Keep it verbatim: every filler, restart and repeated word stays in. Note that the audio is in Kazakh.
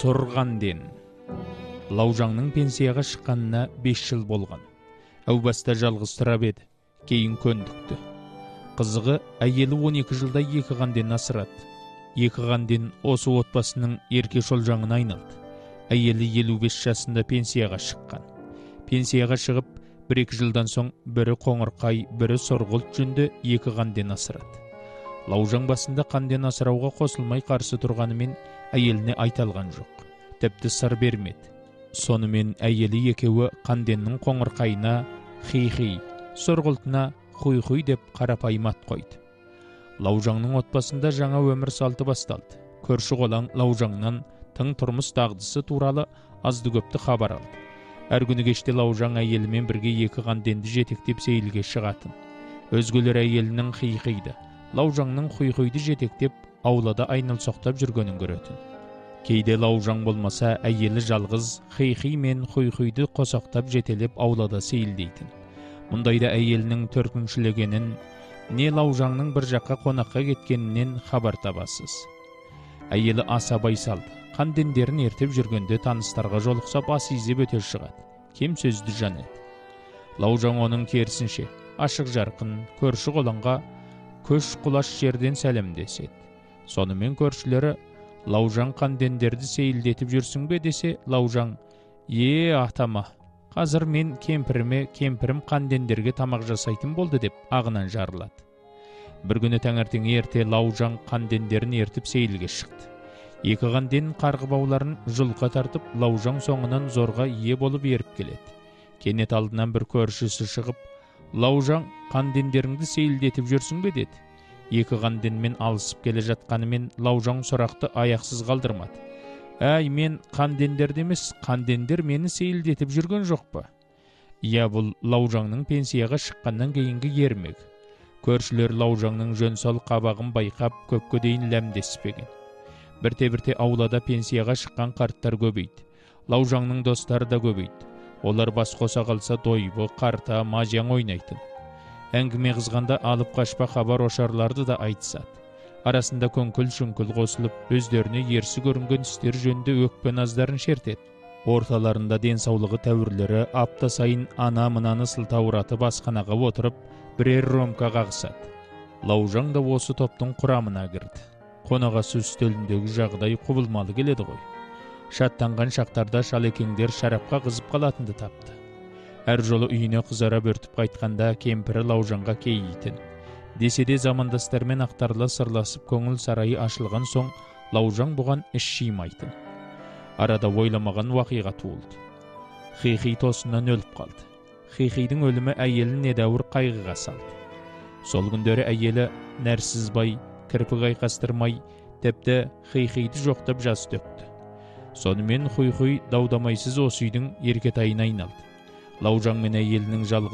Сорғанден. Лаужаңның пенсияға шыққанына беш жыл болған. Әу баста жалғыз тұрап еді, кейін көндікті. Қызығы әйелі он екі жылда екі қанден асырады. Екі қанден осы отбасының ерке шолжаңына айналды. Әйелі елу бес жасында пенсияға шыққан. Пенсияға шығып, бір-екі жылдан соң бірі қоңырқай, бірі сорғылт жүнді екі қанден асырады. Лаужаң басында қанден асырауға қосылмай қарсы тұрғанымен әйеліне айталған жоқ. Тіпті сыр бермеді. Сонымен әйелі екеуі қанденнің қоңырқайына хи-хи, сорғылтына хуй-хуй деп қарапайым ат қойды. Лаужаңның отбасында жаңа өмір салты басталды. Көрші қолаң Лаужаңнан тың тұрмыс дағдысы туралы азды-көпті хабар алды. Әр күні кеште Лаужаң әйелімен бірге екі қанденді жетектеп сейілге шығатын. Өзгелер әйелінің хи-хиді, Лаужаңның хуй-хуйды жетектеп аулада айналсоқтап жүргенін көретін. Кейде Лаужаң болмаса әйелі жалғыз хи-хи мен хуй-хуйды қосақтап жетелеп аулада сейілдейтін. Мұндайда әйелінің төркіншілегенін, не Лаужаңның бір жаққа қонаққа кеткенінен хабар табасыз. Әйелі аса байсалды. Қандендерін ертіп жүргенде таныстарға жолықсап ас изеп өте шығады. Кем сөзді жан еді. Лаужаң оның керісінше, ашық жарқын, көрші қолаңға көш құлаш жерден сәлемдеседі. Сонымен көршілері Лаужаң қандендерді сейілдетіп жүрсің бе десе, Лаужаң: «Е, атама, қазір мен кемпіріме, кемпірім қандендерге тамақ жасайтын болды» деп ағынан жарылады. Бір күні таңертең ерте Лаужаң қандендерін ертіп сейілге шықты. Екі қанден қарғы бауларын жұлқа тартып, Лаужаң соңынан зорға ие болып еріп келеді. Кенет алдынан бір көршісі шығып: «Лаужаң, қандендеріңді сейілдетіп жүрсің бе?» деді. Екі қанденмен алысып келе жатқанымен Лаужаң сұрақты аяқсыз қалдырмады. «Әй, мен қандендерді емес, қандендер мені сейілдетіп жүрген жоқ па?» Иә, бұл Лаужаңның пенсияға шыққаннан кейінгі ермегі. Көршілер Лаужаңның жөн-сол қабағын байқап, көпке дейін ләмдеспеген. Бірте-бірте аулада пенсияға шыққан қарттар көбейді. Лаужаңның достары да көбейді. Олар бас қоса қалса дойбы, қарта, мажаң ойнайтын. Әңгіме қызғанда алып қашпа хабар ошарларды да айтысады. Арасында көңкіл-шүңкіл қосылып, өздеріне ерсі көрінген істер жөнінде өкпе наздарын шертеді. Орталарында денсаулығы тәуірлері апта сайын ана-мынаны сылтауратып асханаға отырып, бірер ромка қағысады. Лаужаң да осы топтың құрамына кірді. Қонағасы үстеліндегі жағдай құбылмалы келеді ғой. Шаттанған шақтарда шалекеңдер шарапқа қызып қалатынды тапты. Әр жолы үйіне қызара бөртіп қайтқанда кемпірі Лаужаңға кейитін. Десе де замандастармен ақтарыла сырласып көңіл сарайы ашылған соң Лаужаң бұған іш жимайтын. Арада ойламаған уақиға туылды. Хи-хи тосынан өліп қалды. Хи-хидің өлімі әйелін недәуір қайғыға салды. Сол күндері әйелі нәрсізбай, кірпік айқастырмай, тіпті хи-хиді жоқтап жас төкті. Сонымен хуй-хуй даудамайсыз осы үйдің еркетайына айналды. Лаужаң мен әйелінің жалғыз